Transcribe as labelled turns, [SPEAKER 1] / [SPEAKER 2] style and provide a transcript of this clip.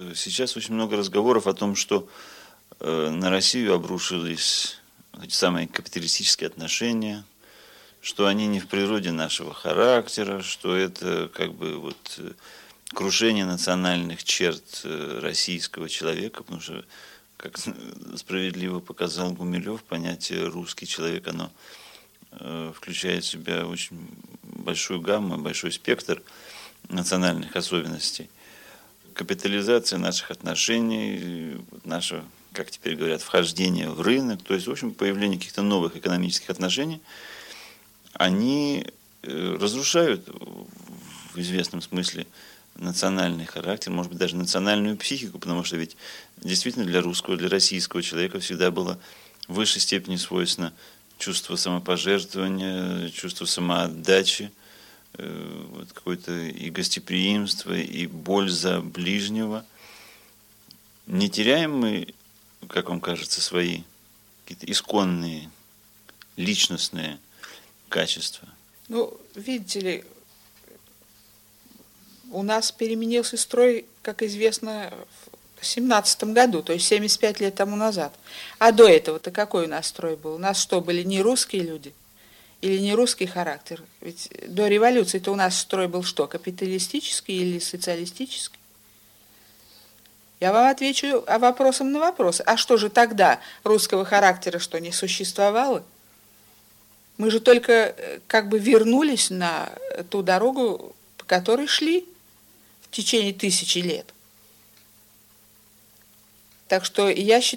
[SPEAKER 1] Сейчас очень много разговоров о том, что на Россию обрушились эти самые капиталистические отношения, что они не в природе нашего характера, что это как бы вот крушение национальных черт российского человека, потому что, как справедливо показал Гумилев, понятие «русский человек», оно включает в себя очень большую гамму, большой спектр национальных особенностей. Капитализация наших отношений, наше, как теперь говорят, вхождение в рынок, то есть, в общем, появление каких-то новых экономических отношений, они разрушают в известном смысле национальный характер, может быть, даже национальную психику, потому что ведь действительно для русского, для российского человека всегда было в высшей степени свойственно чувство самопожертвования, чувство самоотдачи, вот какое-то и гостеприимство, и боль за ближнего. Не теряем мы, как вам кажется, свои какие-то исконные, личностные качества?
[SPEAKER 2] Ну, видите ли, у нас переменился строй, как известно, в 17 году, то есть 75 лет тому назад. А до этого-то какой у нас строй был? У нас что, были не русские люди? Или не русский характер? Ведь до революции-то у нас строй был что, капиталистический или социалистический? Я вам отвечу вопросом на вопрос. А что же тогда русского характера что, не существовало? Мы же только как бы вернулись на ту дорогу, по которой шли в течение 1000 лет. Так что я считаю,